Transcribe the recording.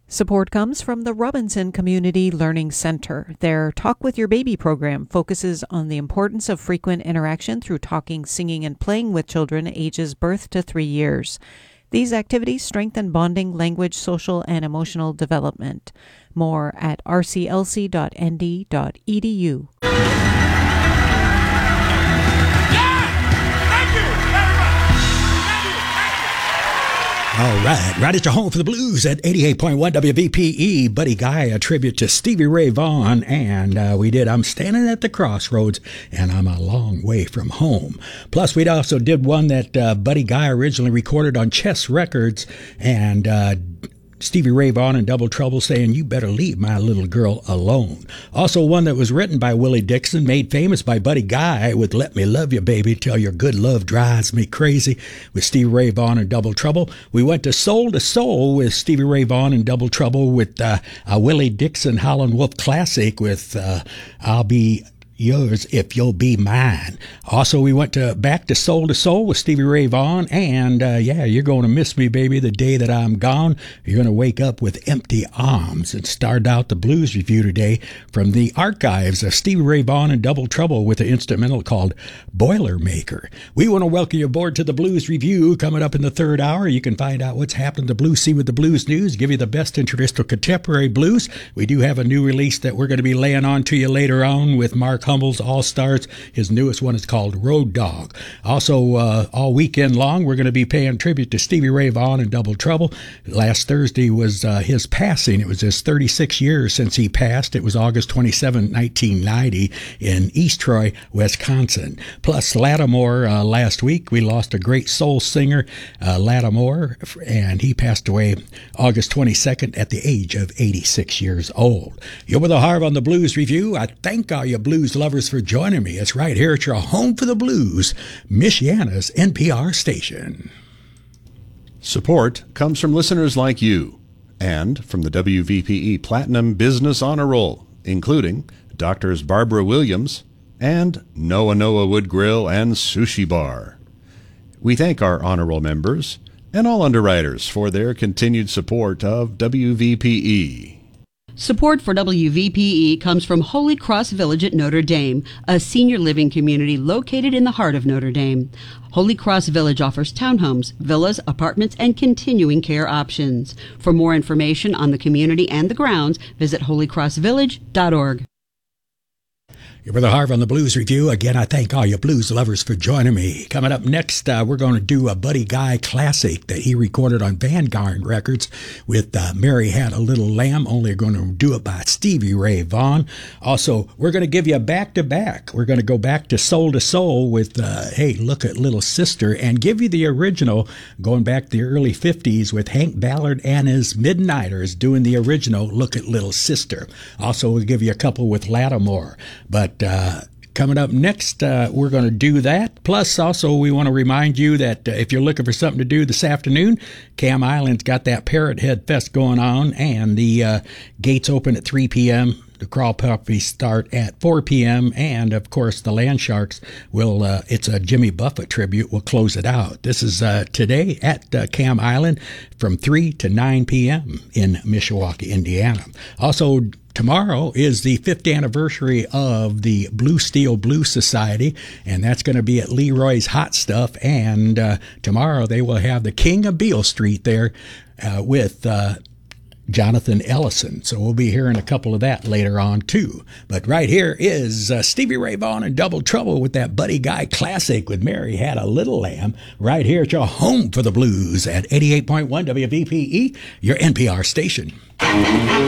Support comes from the Robinson Community Learning Center. Their Talk with Your Baby program focuses on the importance of frequent interaction through talking, singing, and playing with children ages birth to 3 years. These activities strengthen bonding, language, social, and emotional development. More at rclc.nd.edu. All right at your home for the blues at 88.1 WVPE. Buddy Guy, a tribute to Stevie Ray Vaughan, and we did I'm Standing at the Crossroads, and I'm a Long Way from Home. Plus, we also did one that Buddy Guy originally recorded on Chess Records, and Stevie Ray Vaughan and Double Trouble saying, "You better leave my little girl alone." Also one that was written by Willie Dixon, made famous by Buddy Guy with "Let Me Love You, Baby, Till Your Good Love Drives Me Crazy" with Stevie Ray Vaughan and Double Trouble. We went to Soul with Stevie Ray Vaughan and Double Trouble with a Willie Dixon Howlin' Wolf classic with "I'll Be Yours If You'll Be Mine." Also, we went back to Soul with Stevie Ray Vaughan, and "You're Gonna Miss Me, Baby, the Day That I'm Gone. You're Gonna Wake Up with Empty Arms." And started out the blues review today from the archives of Stevie Ray Vaughan and Double Trouble with an instrumental called Boilermaker. We want to welcome you aboard to the blues review. Coming up in the third hour, you can find out what's happening to Blues Sea with the Blues News, give you the best in traditional contemporary blues. We do have a new release that we're going to be laying on to you later on with Mark Humble's All-Stars. His newest one is called Road Dog. Also, all weekend long, we're going to be paying tribute to Stevie Ray Vaughan and Double Trouble. Last Thursday was his passing. It was his 36 years since he passed. It was August 27, 1990 in East Troy, Wisconsin. Plus, Lattimore, last week, we lost a great soul singer, Lattimore, and he passed away August 22nd at the age of 86 years old. You're with the Harv on the Blues Review. I thank all you blues lovers for joining me. It's right here at your home for the blues, Michiana's NPR station. Support comes from listeners like you and from the WVPE Platinum Business Honor Roll, including Doctors Barbara Williams and Noah Wood Grill and Sushi Bar. We thank our honor roll members and all underwriters for their continued support of WVPE. Support for WVPE comes from Holy Cross Village at Notre Dame, a senior living community located in the heart of Notre Dame. Holy Cross Village offers townhomes, villas, apartments, and continuing care options. For more information on the community and the grounds, visit holycrossvillage.org. You're with the Harv on the Blues Review. Again, I thank all you blues lovers for joining me. Coming up next, we're going to do a Buddy Guy classic that he recorded on Vanguard Records with Mary Had a Little Lamb, only going to do it by Stevie Ray Vaughan. Also, we're going to give you a back-to-back. We're going to go back to Soul with Hey, Look at Little Sister, and give you the original going back to the early 50s with Hank Ballard and his Midnighters doing the original Look at Little Sister. Also, we'll give you a couple with Lattimore. But coming up next, we're going to do that. Plus, also, we want to remind you that if you're looking for something to do this afternoon, Cam Island's got that Parrot Head Fest going on, and the gates open at 3 p.m., the Crawl Puppies start at 4 p.m., and, of course, the Land Sharks will, it's a Jimmy Buffett tribute, will close it out. This is today at Cam Island from 3 to 9 p.m. in Mishawaka, Indiana. Also, tomorrow is the 5th anniversary of the Blue Steel Blues Society, and that's going to be at Leroy's Hot Stuff. And tomorrow they will have the King of Beale Street there with Jonathan Ellison. So we'll be hearing a couple of that later on, too. But right here is Stevie Ray Vaughan and Double Trouble with that Buddy Guy classic with Mary Had a Little Lamb, right here at your home for the blues at 88.1 WVPE, your NPR station.